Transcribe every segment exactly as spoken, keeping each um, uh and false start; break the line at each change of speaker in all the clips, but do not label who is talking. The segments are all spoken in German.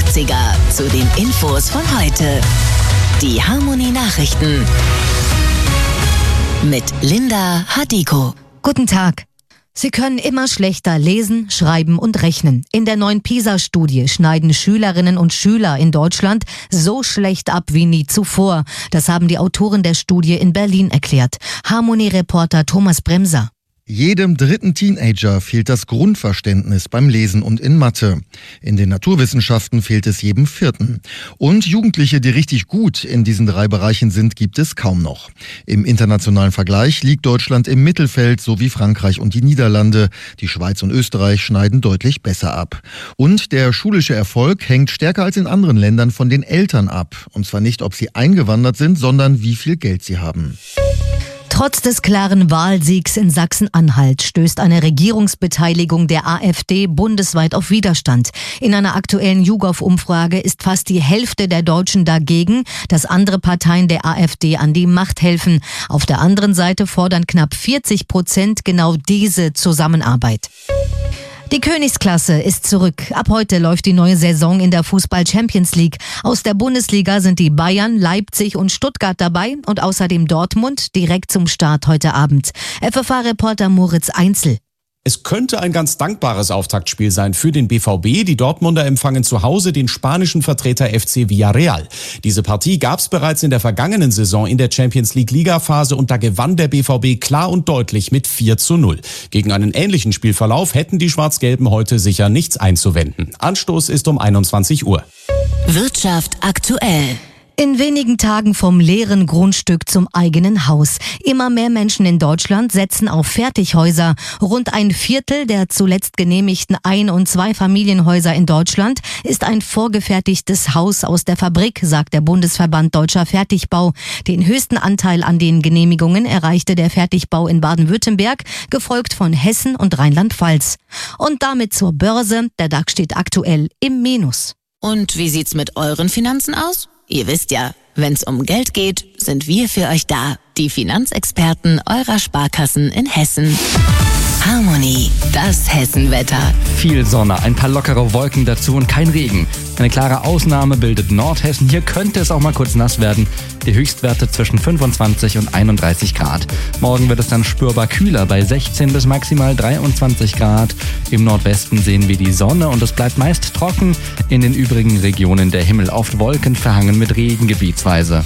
achtziger zu den Infos von heute. Die Harmonie Nachrichten mit Linda Hadiko.
Guten Tag. Sie können immer schlechter lesen, schreiben und rechnen. In der neuen PISA-Studie schneiden Schülerinnen und Schüler in Deutschland so schlecht ab wie nie zuvor. Das haben die Autoren der Studie in Berlin erklärt. Harmonie-Reporter Thomas Bremser.
Jedem dritten Teenager fehlt das Grundverständnis beim Lesen und in Mathe. In den Naturwissenschaften fehlt es jedem Vierten. Und Jugendliche, die richtig gut in diesen drei Bereichen sind, gibt es kaum noch. Im internationalen Vergleich liegt Deutschland im Mittelfeld, so wie Frankreich und die Niederlande. Die Schweiz und Österreich schneiden deutlich besser ab. Und der schulische Erfolg hängt stärker als in anderen Ländern von den Eltern ab. Und zwar nicht, ob sie eingewandert sind, sondern wie viel Geld sie haben.
Trotz des klaren Wahlsiegs in Sachsen-Anhalt stößt eine Regierungsbeteiligung der AfD bundesweit auf Widerstand. In einer aktuellen YouGov-Umfrage ist fast die Hälfte der Deutschen dagegen, dass andere Parteien der AfD an die Macht helfen. Auf der anderen Seite fordern knapp vierzig Prozent genau diese Zusammenarbeit. Die Königsklasse ist zurück. Ab heute läuft die neue Saison in der Fußball-Champions League. Aus der Bundesliga sind die Bayern, Leipzig und Stuttgart dabei und außerdem Dortmund direkt zum Start heute Abend. F F A-Reporter Moritz Einzel.
Es könnte ein ganz dankbares Auftaktspiel sein für den B V B. Die Dortmunder empfangen zu Hause den spanischen Vertreter F C Villarreal. Diese Partie gab es bereits in der vergangenen Saison in der Champions League Ligaphase und da gewann der B V B klar und deutlich mit vier zu null. Gegen einen ähnlichen Spielverlauf hätten die Schwarz-Gelben heute sicher nichts einzuwenden. Anstoß ist um einundzwanzig Uhr.
Wirtschaft aktuell.
In wenigen Tagen vom leeren Grundstück zum eigenen Haus. Immer mehr Menschen in Deutschland setzen auf Fertighäuser. Rund ein Viertel der zuletzt genehmigten Ein- und Zweifamilienhäuser in Deutschland ist ein vorgefertigtes Haus aus der Fabrik, sagt der Bundesverband Deutscher Fertigbau. Den höchsten Anteil an den Genehmigungen erreichte der Fertigbau in Baden-Württemberg, gefolgt von Hessen und Rheinland-Pfalz. Und damit zur Börse. Der DAX steht aktuell im Minus.
Und wie sieht's mit euren Finanzen aus? Ihr wisst ja, wenn's um Geld geht, sind wir für euch da. Die Finanzexperten eurer Sparkassen in Hessen. Harmonie, das Hessenwetter.
Viel Sonne, ein paar lockere Wolken dazu und kein Regen. Eine klare Ausnahme bildet Nordhessen. Hier könnte es auch mal kurz nass werden. Die Höchstwerte zwischen fünfundzwanzig und einunddreißig Grad. Morgen wird es dann spürbar kühler bei sechzehn bis maximal dreiundzwanzig Grad. Im Nordwesten sehen wir die Sonne und es bleibt meist trocken. In den übrigen Regionen der Himmel oft wolkenverhangen mit Regen gebietsweise.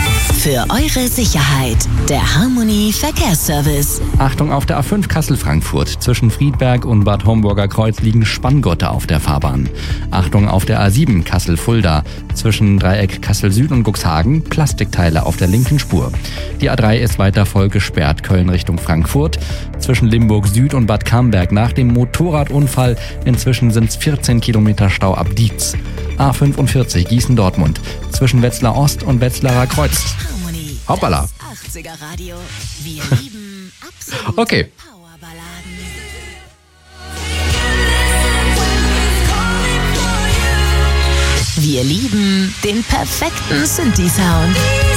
Für eure Sicherheit, der Harmonie Verkehrsservice.
Achtung auf der A fünf Kassel-Frankfurt. Zwischen Friedberg und Bad Homburger Kreuz liegen Spanngurte auf der Fahrbahn. Achtung auf der A sieben Kassel-Fulda. Zwischen Dreieck Kassel-Süd und Cuxhagen Plastikteile auf der linken Spur. Die A drei ist weiter voll gesperrt. Köln Richtung Frankfurt. Zwischen Limburg Süd und Bad Camberg nach dem Motorradunfall. Inzwischen sind es vierzehn Kilometer Stau ab Dietz. A fünfundvierzig Gießen-Dortmund. Zwischen Wetzlar Ost und Wetzlarer Kreuz.
Harmonie,
Hoppala.
das achtziger Radio. Wir lieben absolute
Okay.
Powerballaden. Wir lieben den perfekten Synthi-Sound.